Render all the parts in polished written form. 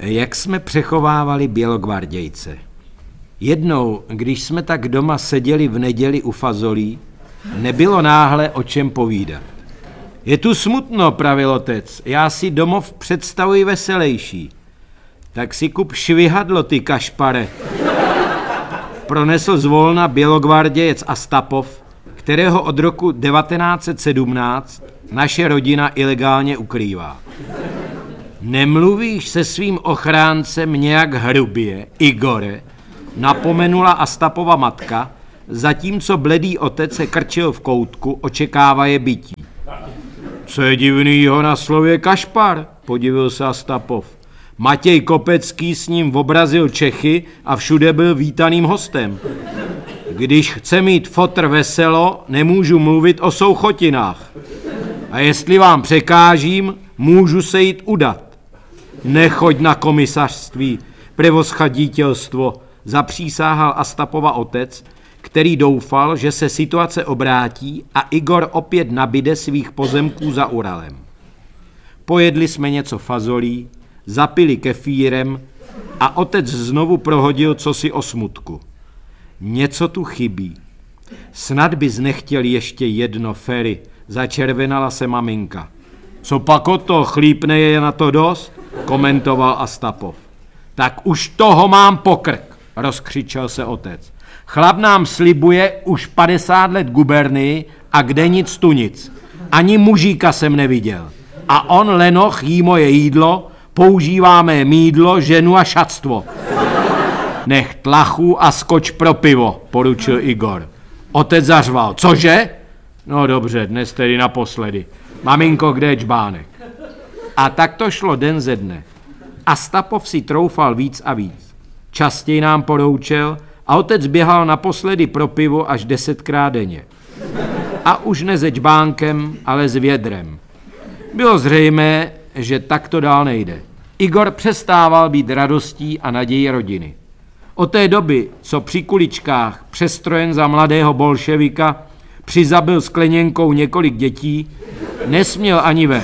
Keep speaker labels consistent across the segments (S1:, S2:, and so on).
S1: Jak jsme přechovávali bělogvardějce. Jednou, když jsme tak doma seděli v neděli u fazolí, nebylo náhle o čem povídat. Je tu smutno, pravil otec, já si domov představuji veselejší. Tak si kup švihadlo, ty kašpare. Pronesl zvolna bělogvardějec Astapov, kterého od roku 1917 naše rodina ilegálně ukrývá. Nemluvíš se svým ochráncem nějak hrubě, Igore, napomenula Astapova matka, zatímco bledý otec se krčil v koutku, očekávaje bytí. Co je divnýho na slově kašpar, podivil se Astapov. Matěj Kopecký s ním obrazil Čechy a všude byl vítaným hostem. Když chce mít fotr veselo, nemůžu mluvit o souchotinách. A jestli vám překážím, můžu se jít udat. Nechoď na komisařství, prevoschadítelstvo, zapřísáhal Astapova otec, který doufal, že se situace obrátí a Igor opět nabyde svých pozemků za Uralem. Pojedli jsme něco fazolí, zapili kefírem a otec znovu prohodil cosi o smutku. Něco tu chybí. Snad bys nechtěl ještě jedno, Ferry, začervenala se maminka. Co pak o to, chlípne je na to dost? Komentoval Astapov. Tak už toho mám pokrk, rozkřičel se otec. Chlap nám slibuje už 50 let gubernii a kde nic tu nic. Ani mužíka jsem neviděl. A on lenoch jí moje jídlo, používá mé mýdlo, ženu a šatstvo. Nech tlachu a skoč pro pivo, poručil Igor. Otec zařval. Cože? No dobře, dnes tedy naposledy. Maminko, kde je čbánek? A tak to šlo den ze dne. Astapov si troufal víc a víc. Častěji nám poroučel a otec běhal naposledy pro pivo až 10krát denně. A už ne se čbánkem, ale s vědrem. Bylo zřejmé, že tak to dál nejde. Igor přestával být radostí a nadějí rodiny. Od té doby, co při kuličkách, přestrojen za mladého bolševika, přizabil skleněnkou několik dětí, nesměl ani ven.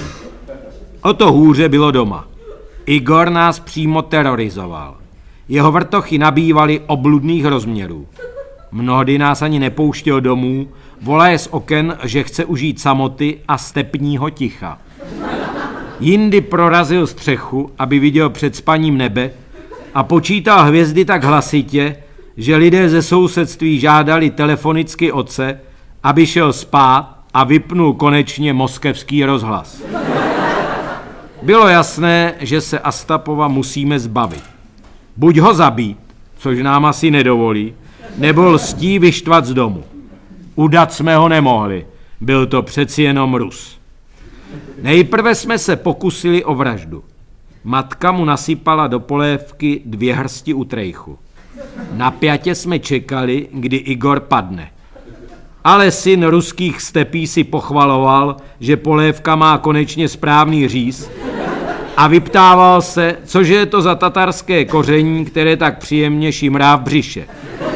S1: O to hůře bylo doma. Igor nás přímo terorizoval. Jeho vrtochy nabývaly obludných rozměrů. Mnohdy nás ani nepouštěl domů, volaje z oken, že chce užít samoty a stepního ticha. Jindy prorazil střechu, aby viděl před spaním nebe a počítal hvězdy tak hlasitě, že lidé ze sousedství žádali telefonicky otce, aby šel spát a vypnul konečně moskevský rozhlas. Bylo jasné, že se Astapova musíme zbavit. Buď ho zabít, což nám asi nedovolí, nebo lstí vyštvat z domu. Udat jsme ho nemohli, byl to přeci jenom Rus. Nejprve jsme se pokusili o vraždu. Matka mu nasypala do polévky 2 hrsti utrejchu. Napjatě jsme čekali, kdy Igor padne. Ale syn ruských stepí si pochvaloval, že polévka má konečně správný říz a vyptával se, cože je to za tatarské koření, které tak příjemně šimrá v břiše.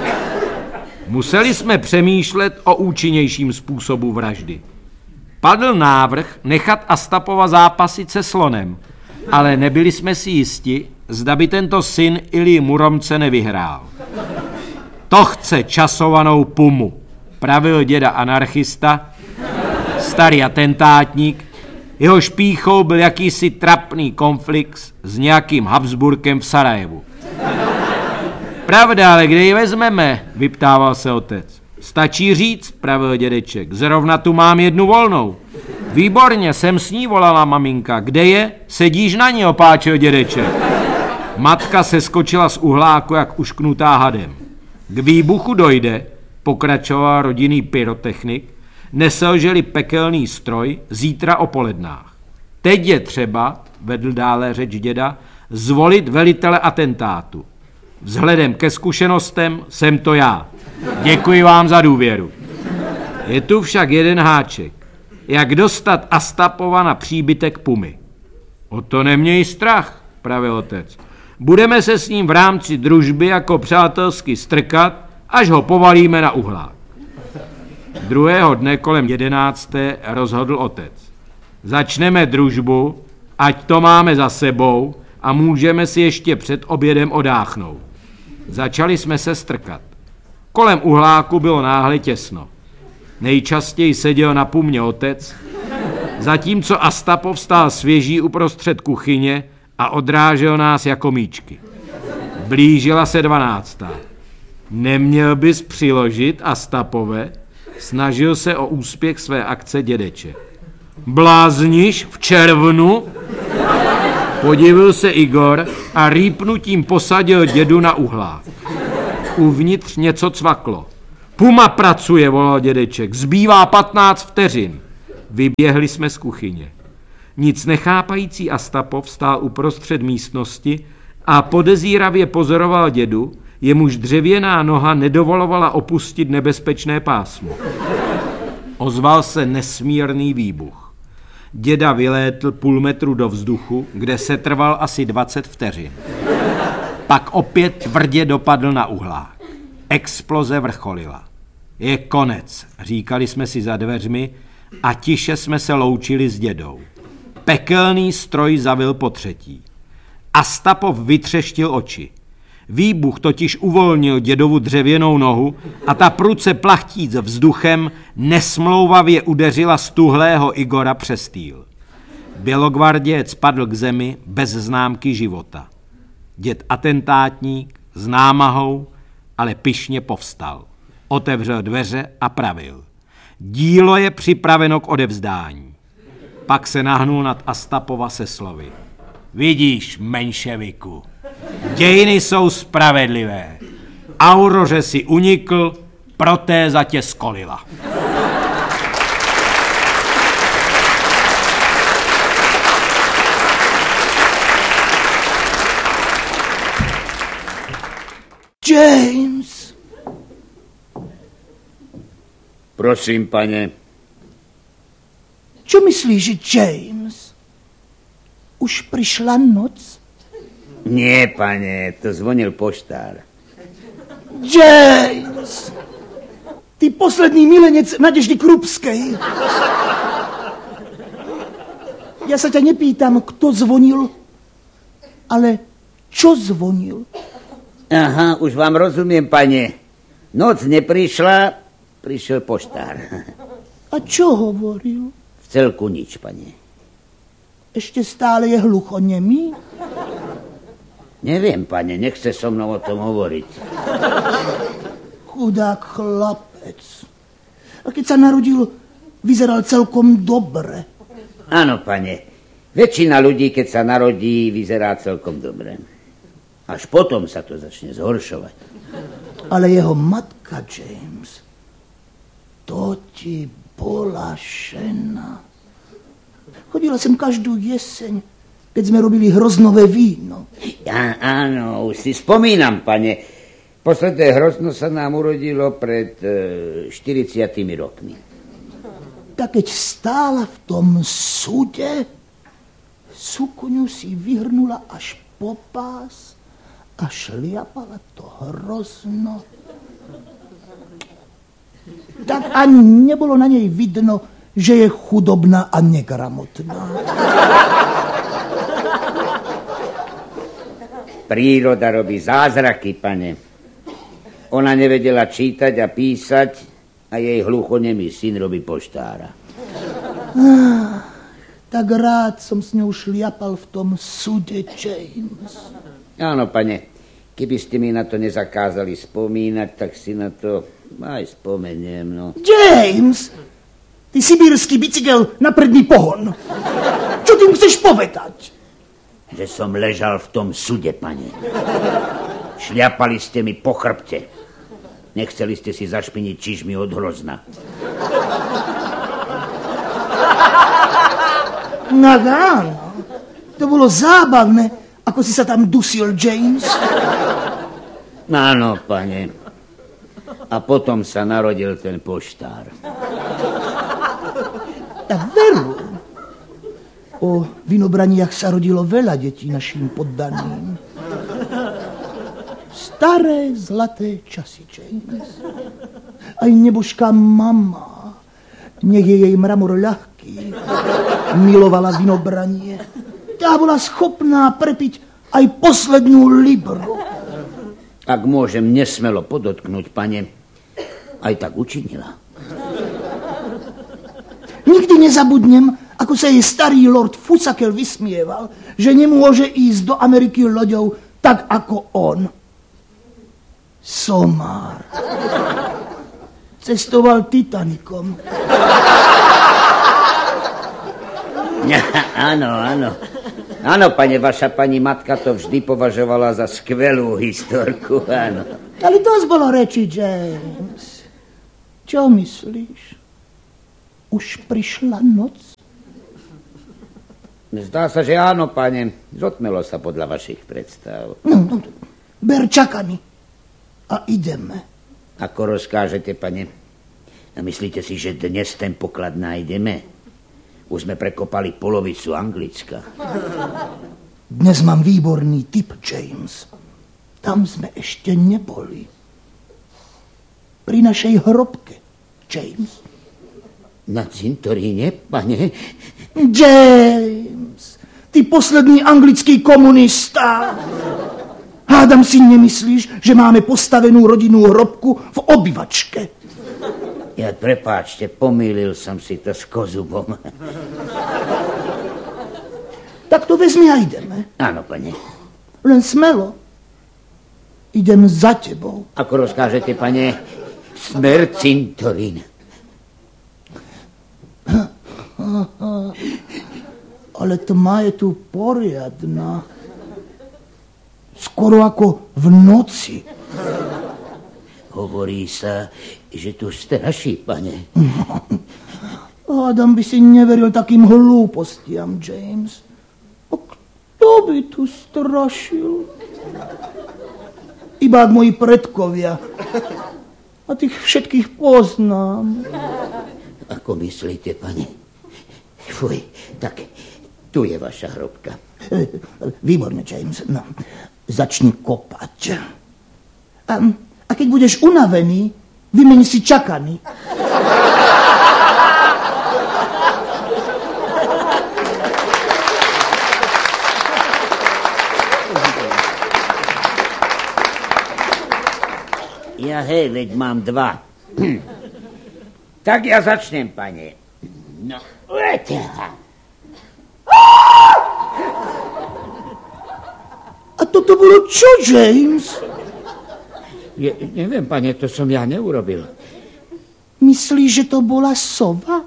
S1: Museli jsme přemýšlet o účinnějším způsobu vraždy. Padl návrh nechat Astapova zápasit se slonem, ale nebyli jsme si jisti, zda by tento syn Ilji Muromce nevyhrál. To chce časovanou pumu, pravil děda anarchista, starý atentátník, jeho špíchou byl jakýsi trapný konflikt s nějakým Habsburkem v Sarajevu. Pravda, ale kde ji vezmeme, vyptával se otec. Stačí říct, pravil dědeček, zrovna tu mám jednu volnou. Výborně, jsem s ní, volala maminka. Kde je? Sedíš na ní, opáčil dědeček. Matka se skočila z uhláku, jak ušknutá hadem. K výbuchu dojde, pokračoval rodinný pyrotechnik, neselželi pekelný stroj zítra o polednách. Teď je třeba, vedl dále řeč děda, zvolit velitele atentátu. Vzhledem ke zkušenostem jsem to já. Děkuji vám za důvěru. Je tu však jeden háček. Jak dostat Astapova na příbytek Pumy? O to neměj strach, pravil otec. Budeme se s ním v rámci družby jako přátelsky strkat, až ho povalíme na uhlák. Druhého dne kolem 11. rozhodl otec. Začneme družbu, ať to máme za sebou, a můžeme si ještě před obědem odáchnout. Začali jsme se strkat. Kolem uhláku bylo náhle těsno. Nejčastěji seděl na pumně otec, zatímco Astapov stál svěží uprostřed kuchyně a odrážel nás jako míčky. Blížila se 12. Neměl bys přiložit, Astapove? Snažil se o úspěch své akce dědeček. Blázniš v červnu? Podivil se Igor a rýpnutím posadil dědu na uhlák. Uvnitř něco cvaklo. Puma pracuje, volal dědeček, zbývá 15 vteřin. Vyběhli jsme z kuchyně. Nic nechápající Astapov stál uprostřed místnosti a podezíravě pozoroval dědu, jemuž dřevěná noha nedovolovala opustit nebezpečné pásmo. Ozval se nesmírný výbuch. Děda vylétl půl metru do vzduchu, kde se trval asi 20 vteřin. Pak opět tvrdě dopadl na uhlák. Exploze vrcholila. Je konec, říkali jsme si za dveřmi a tiše jsme se loučili s dědou. Pekelný stroj zavil po třetí. Astapov vytřeštil oči. Výbuch totiž uvolnil dědovu dřevěnou nohu a ta prudce plachtíc vzduchem nesmlouvavě udeřila stuhlého Igora přes týl. Bělogvarděc padl k zemi bez známky života. Děd atentátník s námahou, ale pyšně povstal. Otevřel dveře a pravil. Dílo je připraveno k odevzdání. Pak se nahnul nad Astapova se slovy. Vidíš, menševiku, dějiny jsou spravedlivé. Auroře si unikl, protéza tě skolila.
S2: James.
S3: Prosím, pane.
S2: Čo myslíš, James? Už prišla noc?
S3: Nie, pane, to zvonil poštár.
S2: James! Ty posledný milenec Nadeždy Krupskej. Ja sa ťa nepýtam, kto zvonil, ale čo zvonil?
S3: Aha, už vám rozumiem, pane. Noc neprišla, prišiel poštár.
S2: A čo hovoril?
S3: V celku nič, pane.
S2: Ešte stále je hluchonemý?
S3: Neviem, pane, nechce so mnou o tom hovoriť.
S2: Chudák chlapec. A keď sa narodil, vyzeral celkom dobre.
S3: Áno, pane. Väčšina ľudí, keď sa narodí, vyzerá celkom dobre. Až potom sa to začne zhoršovať.
S2: Ale jeho matka, James, to ti bola žena. Chodila sem každú jeseň, keď sme robili hroznové víno.
S3: Ja, áno, už si spomínam, pane. Posledné hrozno sa nám urodilo pred 40 rokmi.
S2: Tak keď stála v tom súde, sukňu si vyhrnula až po pás a šliapala to hrozno. Tak ani nebolo na nej vidno, že je chudobná a negramotná.
S3: Príroda robí zázraky, pane. Ona nevedela čítať a písať a jej hluchonemý syn robí poštára.
S2: Tak rád som s ňou šliapal v tom súde, James.
S3: Áno, pane. Keby ste mi na to nezakázali spomínať, tak si na to aj spomeniem, no.
S2: James! Ty sibírsky bicykel na predný pohon. Čo tým chceš povedať?
S3: Že som ležal v tom súde, pane. Šliapali ste mi po chrbte. Nechceli ste si zašpiniť čižmy od hrozna.
S2: No áno. To bolo zábavné, ako si sa tam dusil, James.
S3: Áno, pane. A potom sa narodil ten poštár.
S2: Tak veru. O vinobraniach sa rodilo veľa detí našim poddaným. Staré zlaté časy, James. Aj nebožká mama, nech je jej mramor ľahký, milovala vinobranie. Tá bola schopná prepiť Aj poslednú libru.
S3: Ak môžem nesmelo podotknúť, pane, aj tak učinila.
S2: Nikdy nezabudnem, ako sa jej starý lord Fusakel vysmieval, že nemôže ísť do Ameriky loďou tak ako on. Somár. Cestoval Titanikom.
S3: Áno, áno. Áno, pane, vaša pani matka to vždy považovala za skvelú historku, áno.
S2: Ale dosť bolo reči, James. Čo myslíš? Už prišla noc?
S3: Zdá sa, že áno, pane. Zotmelo sa podľa vašich predstav.
S2: No, ber čakami a ideme.
S3: Ako rozkážete, pane? A myslíte si, že dnes ten poklad nájdeme? Už sme prekopali polovicu Anglicka.
S2: Dnes mám výborný tip, James. Tam sme ešte neboli. Pri našej hrobke, James.
S3: Na cintoríne, pane?
S2: James, ty posledný anglický komunista. Hádam si nemyslíš, že máme postavenú rodinnú hrobku v obývačke.
S3: Ja, prepáčte, pomýlil som si to s kozubom.
S2: Tak to vezmi a ideme.
S3: Áno, pane.
S2: Len smelo. Idem za tebou.
S3: Ako rozkážete, pane, smer cintorín.
S2: Ale tma je tu poriadna. Skoro ako v noci.
S3: Hovorí sa, že tu straší, pane.
S2: Adam by si neveril takým hlúpostiam, James. A kto by tu strašil? Iba ak moji predkovia. A tých všetkých poznám.
S3: Ako myslíte, pane? Fuj, tak tu je vaša hrobka.
S2: Výborne, James. No, začni kopať. A keď budeš unavený, vymeni si čakany.
S3: Ja hej, veď mám 2. Tak ja začnem, pane. No,
S2: A toto bolo čo, James?
S3: Neviem, pane, to som ja neurobil.
S2: Myslíš, že to bola sova?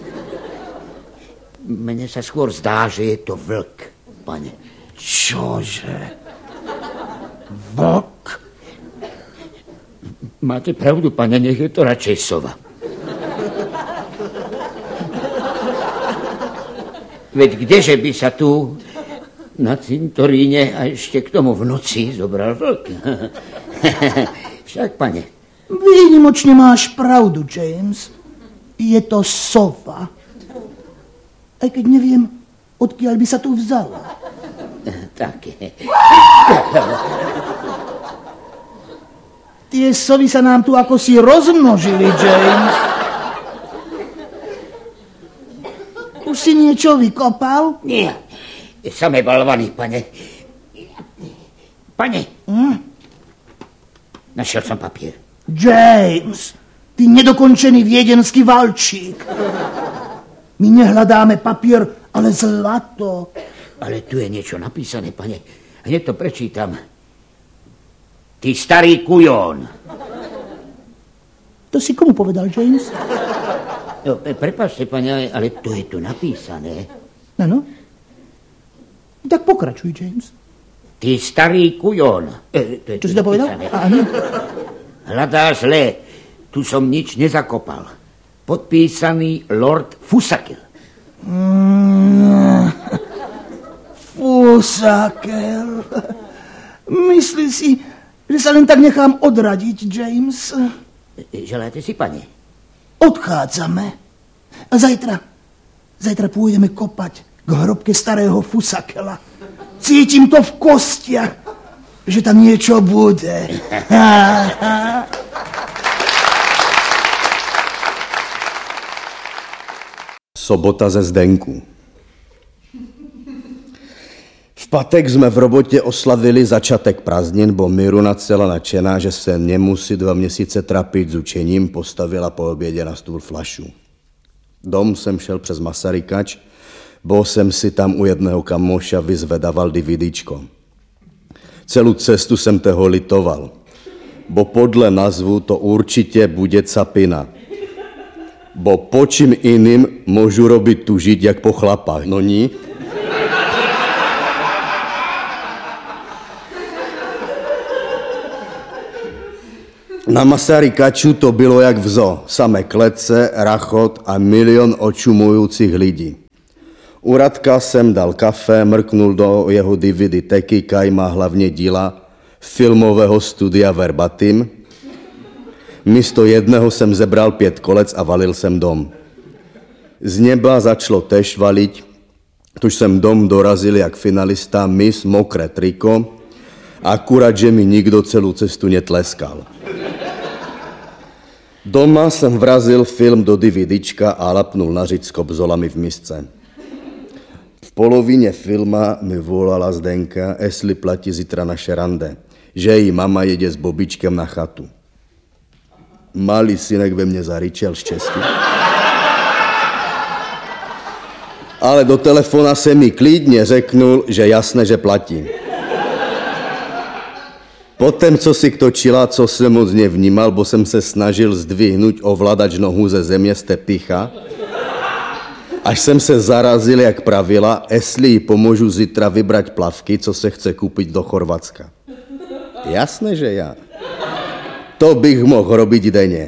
S3: Mne sa skôr zdá, že je to vlk, pane.
S2: Čože? Vlk?
S3: Máte pravdu, pane, nech je to radšej sova. Veď kdeže by sa tu na cintoríne a ešte k tomu v noci zobral vlk? Však, pane.
S2: Výnimočne máš pravdu, James. Je to sova. Aj keď neviem, odkiaľ by sa tu vzala.
S3: Tak.
S2: Tie sovy sa nám tu ako si rozmnožili, James. Už si niečo vykopal?
S3: Nie, samé balvany, pane. Pane, našiel som papier.
S2: James, ty nedokončený viedenský valčík. My nehľadáme papier, ale zlato.
S3: Ale tu je niečo napísané, pane. Hneď to prečítam. Ty starý kujón.
S2: To si komu povedal, James?
S3: No, prepáčte, pane, ale to je tu napísané.
S2: Áno? Tak pokračuj, James.
S3: Ty starý kujón.
S2: Čo si to povedal? Áno.
S3: Hľadá zle. Tu som nič nezakopal. Podpísaný Lord Fusakel.
S2: Fusakel. Myslí si, že sa len tak nechám odradiť, James?
S3: Želáte si, pane?
S2: Odchádzame. A zajtra pôjdeme kopať k hrobke starého Fusakela. Cítim to v kostiach, že tam niečo bude.
S4: Sobota ze Zdenku. V pátek jsme v robotě oslavili začátek prázdnin, bo Miruna celá nadšená, že se nemusí 2 měsíce trápit s učením, postavila po obědě na stůl flašu. Dom jsem šel přes Masarykač, bo jsem si tam u jedného kamoša vyzvedával DVDčko. Celou cestu jsem toho litoval, bo podle názvu to určitě bude capina. Bo po čím jiným můžu robit tužit jak po chlapách, no ní? Na Masarykaču to bylo jak v zoo, samé klece, rachot a milion očumujících lidí. U Radka jsem dal kafe, mrknul do jeho DVD teky, kaj má hlavně díla filmového studia Verbatim. Místo jedného jsem zebral 5 kolec a valil jsem dom. Z neba začalo též valit, tuž jsem dom dorazil jak finalista Miss Mokré triko, akurát, že mi nikdo celou cestu netleskal. Doma jsem vrazil film do DVDčka a lapnul na řiď s kobzolami v misce. V polovině filma mi volala Zdenka, jestli platí zítra naše rande, že její mama jede s Bobičkem na chatu. Malý synek ve mně zaryčel štěstí. Ale do telefona se mi klidně řeknul, že jasné, že platí. Potom, co si točila, co jsem moc nevnímal, bo jsem se snažil zdvihnout ovladač nohu ze země z tepicha, až jsem se zarazil, jak pravila, jestli jí pomůžu zítra vybrat plavky, co se chce koupit do Chorvatska. Jasné, že já. To bych mohl robit denně.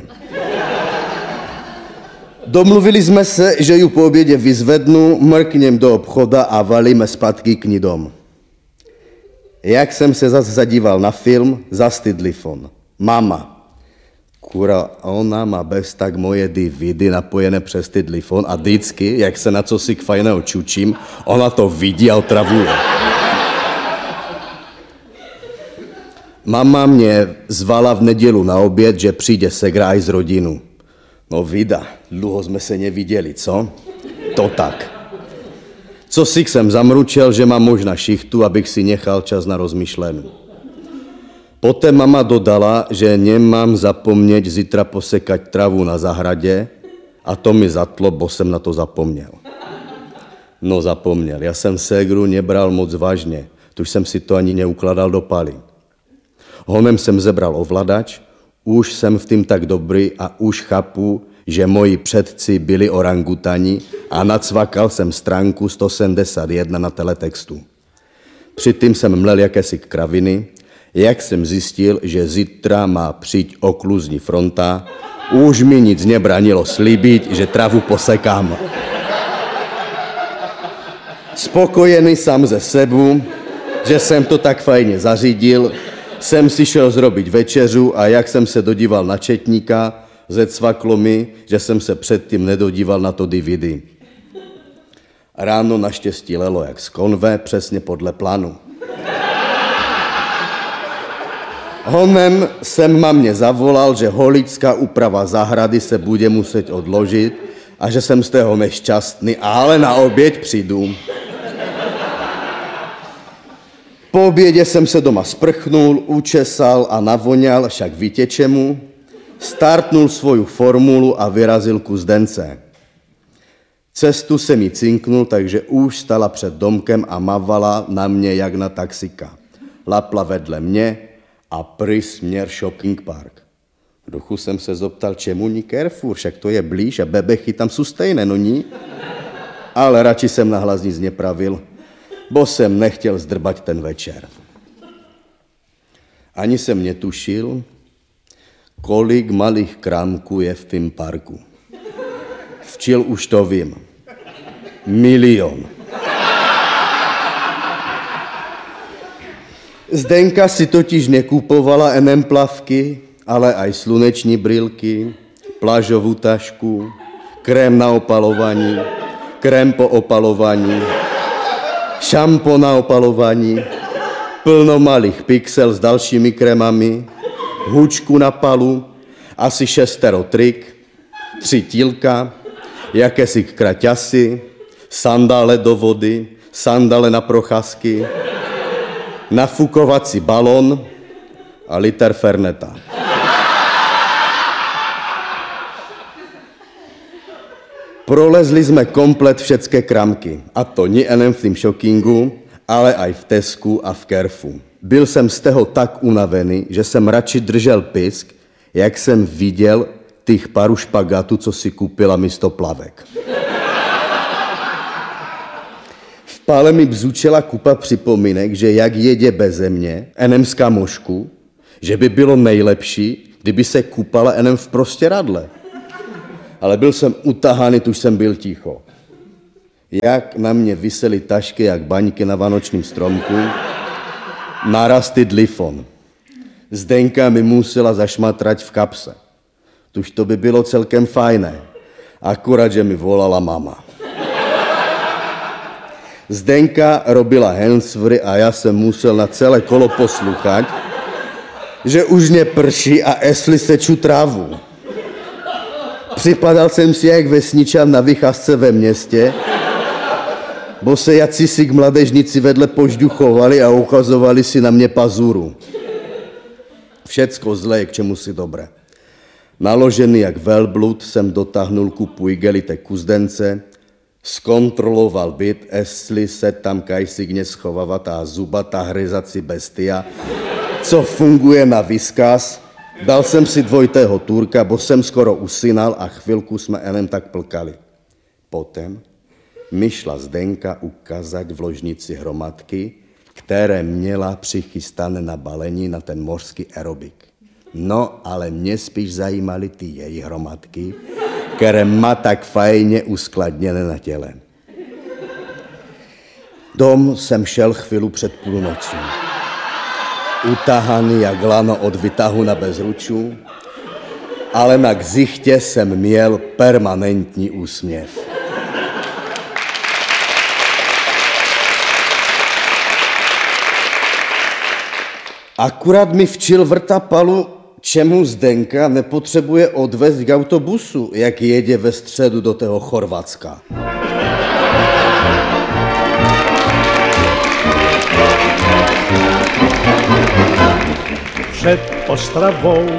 S4: Domluvili jsme se, že ju po obědě vyzvednu, mrknem do obchoda a valíme zpátky k ní dom. Jak jsem se zase zadíval na film, zastydlifon. Mama. Kura, ona má bez tak moje DVD napojené přes tydlifon a vždycky, jak se na co si k fajného čučím, ona to vidí a otravuje. Mama mě zvala v nedělu na oběd, že přijde segra aj z rodinu. No vida, dlouho jsme se neviděli, co? To tak. Co si jsem zamručel, že mám možná šichtu, abych si nechal čas na rozmyšlení. Poté mama dodala, že nemám zapomnět zítra posekať travu na zahradě a to mi zatlo, bo jsem na to zapomněl. No zapomněl, já jsem ségru nebral moc vážně, tuž jsem si to ani neukladal do paly. Honem jsem zebral ovladač, už jsem v tím tak dobrý a už chápu, že moji předci byli orangutani a nacvakal jsem stránku 171 na teletextu. Předtím jsem mlel jakési kraviny, jak jsem zjistil, že zítra má přijít okluzní fronta, už mi nic nebranilo slíbit, že travu posekám. Spokojený sám ze sebu, že jsem to tak fajně zařídil, jsem si šel zrobit večeřu a jak jsem se dodíval na četníka, zecvaklo mi, že jsem se předtím nedodíval na to DVD. Ráno naštěstí lelo jak z konve, přesně podle plánu. Honem jsem mamě zavolal, že holická úprava zahrady se bude muset odložit a že jsem z toho nešťastný, ale na oběd přijdu. Po obědě jsem se doma sprchnul, učesal a navoňal, však víte čemu, startnul svoju formulu a vyrazil ku Zdence. Cestu se mi cinknul, takže už stala před domkem a mavala na mě jak na taxika. Lapla vedle mě a prý směr shopping park. V duchu jsem se zoptal, čemu ní Carrefour, však to je blíž a bebechy tam jsou stejné, no ní? Ale radši jsem nahlas nic nepravil, bo jsem nechtěl zdrbat ten večer. Ani jsem netušil, kolik malých krámků je v tom parku. Včil už to vím. 1 000 000. Zdenka si totiž nekupovala jenom plavky, ale aj sluneční brýlky, plážovou tašku, krém na opalování, krém po opalování, šampo na opalování, plno malých pixel s dalšími krémami, hůčku na palu, asi 6 trik, 3 tílka, jakési kraťasy, sandále do vody, sandale na procházky, nafukovací balon a liter Ferneta. Prolezli jsme komplet všetké kramky, a to nie jenom v tým shoppingu, ale aj v Tesku a v Kerfu. Byl jsem z toho tak unavený, že jsem radši držel pisk, jak jsem viděl těch paru špagátů, co si koupila místo plavek. V pále mi bzučela kupa připomínek, že jak jedě beze mě, enem z kamošku, že by bylo nejlepší, kdyby se kupala enem v prostěradle. Ale byl jsem utahaný, tuž jsem byl ticho. Jak na mě visely tašky, jak baňky na vánočním stromku, naraz telefon. Zdenka mi musela zašmatrať v kapse. Tuž to by bylo celkem fajné. Akorát, že mi volala mama. Zdenka robila handsfree a já jsem musel na celé kolo poslouchat, že už neprší a esli seču trávu. Připadal jsem si jak vesničan na vycházce ve městě, bo se jací mladežníci vedle požduchovali a ukazovali si na mě pazuru. Všecko zlé je k čemu si dobré. Naložený jak velblud jsem dotáhnul kupu igelité kuzdence, zkontroloval byt, jestli se tam kajsigně schovává ta zubatá hryzací bestia, co funguje na výzkaz. Dal jsem si dvojitého Turka, bo jsem skoro usínal a chvilku jsme enem tak plkali. Potom mi šla Zdenka ukázat v ložnici hromadky, které měla přichystané na balení na ten mořský aerobik. No, ale mě spíš zajímaly ty její hromadky, které má tak fajně uskladněné na těle. Dom jsem šel chvíli před půlnocí. Utahaný jak lano od vytahu na bezruču, ale na ksichtě jsem měl permanentní úsměv. Akurát mi včil vrtapalu, čemu Zdenka nepotřebuje odvést k autobusu, jak jede ve středu do toho Chorvatska.
S5: Před Ostravou